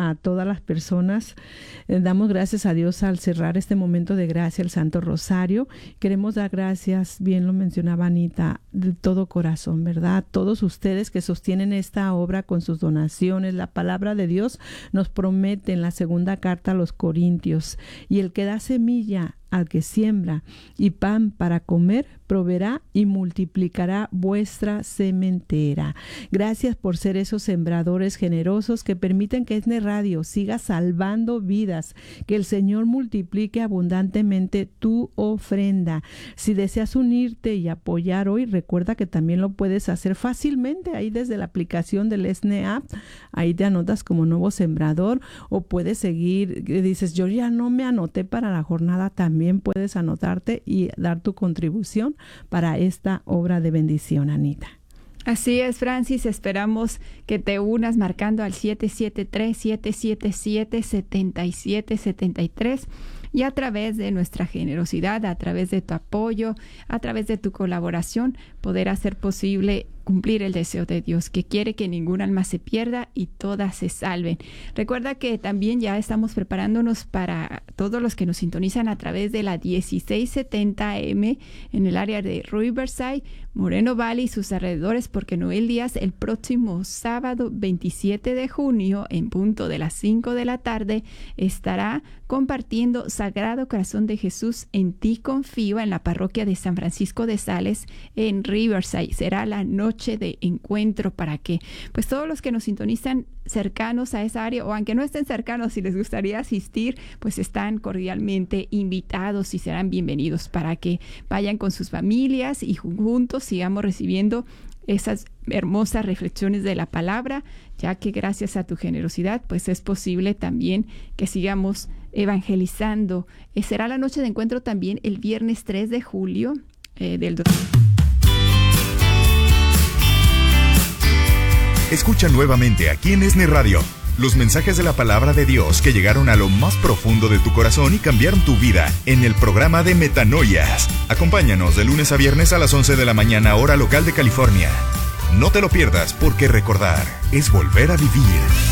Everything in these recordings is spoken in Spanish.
a todas las personas. Damos gracias a Dios al cerrar este momento de gracia, el Santo Rosario. Queremos dar gracias, bien lo mencionaba Anita, de todo corazón, ¿verdad? Todos ustedes que sostienen esta obra con sus donaciones. La palabra de Dios nos promete en la segunda carta a los Corintios: y el que da semilla al que siembra y pan para comer, proveerá y multiplicará vuestra sementera. Gracias por ser esos sembradores generosos que permiten que ESNE Radio siga salvando vidas. Que el Señor multiplique abundantemente tu ofrenda. Si deseas unirte y apoyar hoy, recuerda que también lo puedes hacer fácilmente ahí desde la aplicación del ESNE App. Ahí te anotas como nuevo sembrador, o puedes seguir, dices, yo ya no me anoté para la jornada, también puedes anotarte y dar tu contribución para esta obra de bendición, Anita. Así es, Francis, esperamos que te unas marcando al 773-777-7773 y a través de nuestra generosidad, a través de tu apoyo, a través de tu colaboración, poder hacer posible cumplir el deseo de Dios, que quiere que ningún alma se pierda y todas se salven. Recuerda que también ya estamos preparándonos para todos los que nos sintonizan a través de la 1670 AM en el área de Riverside, Moreno Valley y sus alrededores, porque Noel Díaz el próximo sábado 27 de junio en punto de las 5 de la tarde estará compartiendo Sagrado Corazón de Jesús, en ti confío, en la parroquia de San Francisco de Sales en Riverside. Será la noche de encuentro para que pues todos los que nos sintonizan cercanos a esa área, o aunque no estén cercanos, si les gustaría asistir, pues están cordialmente invitados y serán bienvenidos para que vayan con sus familias y juntos sigamos recibiendo esas hermosas reflexiones de la palabra, ya que gracias a tu generosidad pues es posible también que sigamos evangelizando. Será la noche de encuentro también el viernes 3 de julio del 2020. Escucha nuevamente aquí en ESNE Radio los mensajes de la palabra de Dios que llegaron a lo más profundo de tu corazón y cambiaron tu vida en el programa de Metanoias. Acompáñanos de lunes a viernes a las 11 de la mañana, hora local de California. No te lo pierdas, porque recordar es volver a vivir.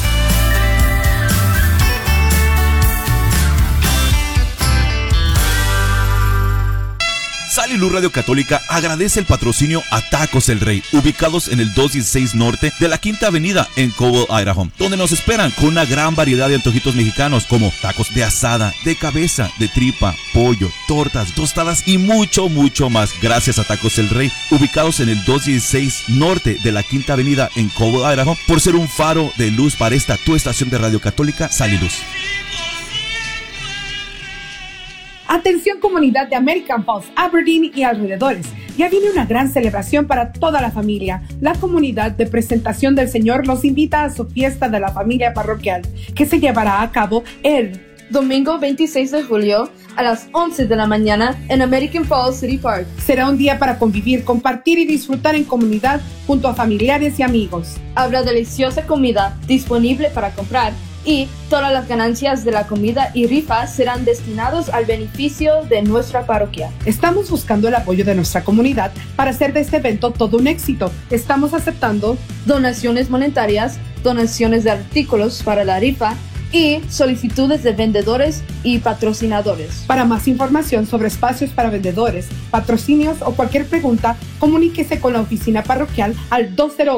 Sal y Luz Radio Católica agradece el patrocinio a Tacos El Rey, ubicados en el 216 Norte de la Quinta Avenida en Cobble, Idaho, donde nos esperan con una gran variedad de antojitos mexicanos como tacos de asada, de cabeza, de tripa, pollo, tortas, tostadas y mucho, mucho más. Gracias a Tacos El Rey, ubicados en el 216 Norte de la Quinta Avenida en Cobble, Idaho, por ser un faro de luz para esta tu estación de Radio Católica, Sal y Luz. Atención, comunidad de American Falls, Aberdeen y alrededores. Ya viene una gran celebración para toda la familia. La comunidad de Presentación del Señor los invita a su fiesta de la familia parroquial, que se llevará a cabo el domingo 26 de julio a las 11 de la mañana en American Falls City Park. Será un día para convivir, compartir y disfrutar en comunidad junto a familiares y amigos. Habrá deliciosa comida disponible para comprar y todas las ganancias de la comida y rifa serán destinados al beneficio de nuestra parroquia. Estamos buscando el apoyo de nuestra comunidad para hacer de este evento todo un éxito. Estamos aceptando donaciones monetarias, donaciones de artículos para la rifa y solicitudes de vendedores y patrocinadores. Para más información sobre espacios para vendedores, patrocinios o cualquier pregunta, comuníquese con la oficina parroquial al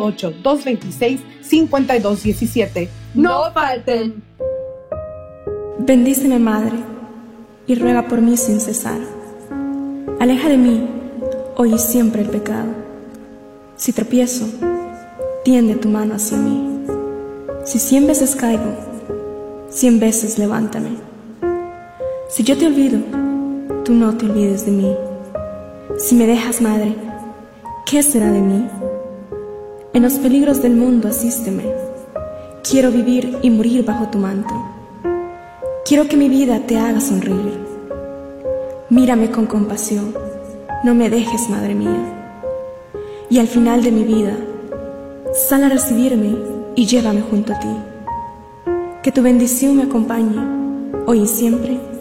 208-226-5217. ¡No falten! Bendíceme, Madre, y ruega por mí sin cesar. Aleja de mí, hoy y siempre, el pecado. Si tropiezo, tiende tu mano hacia mí. Si 100 veces caigo, 100 veces levántame. Si yo te olvido, tú no te olvides de mí. Si me dejas, Madre, ¿qué será de mí? En los peligros del mundo asísteme. Quiero vivir y morir bajo tu manto. Quiero que mi vida te haga sonreír. Mírame con compasión, no me dejes, Madre mía. Y al final de mi vida, sal a recibirme y llévame junto a ti. Que tu bendición me acompañe, hoy y siempre.